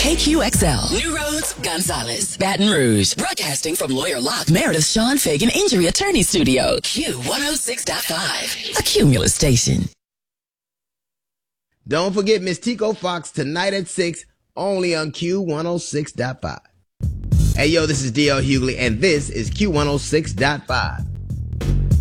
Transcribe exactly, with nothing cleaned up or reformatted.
K Q X L, New Roads, Gonzales, Baton Rouge. Broadcasting from Lawyer Locke, Meredith Sean Fagan Injury Attorney Studio. Q one oh six point five, a Cumulus station. Don't forget Miss Tico Fox tonight at six, only on Q one oh six point five. Hey, yo, this is D L Hughley, and this is Q one oh six point five.